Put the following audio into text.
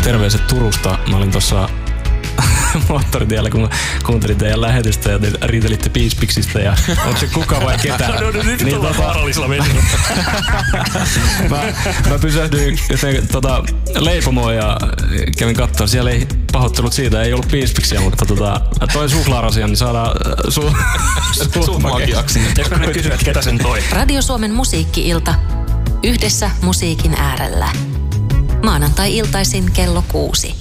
terveiset Turusta. Mä olin tossa moottoritiellä, kun mä kuuntelin teidän lähetystä ja te riitelitte piispiksistä ja onko se kuka vai ketä. No nyt niin, ollaan vaarallisella vesillä. mä pysähdyin leipomoon ja kävin katsoa. Siellä ei pahoittelut siitä, ei ollut piispiksiä, mutta toi suklaarasia, niin saadaan suhmakeaksi. Eikö nyt kysyä, että ketä sen toi? Radio Suomen musiikki-ilta. Yhdessä musiikin äärellä. Maanantai-iltaisin kello 6.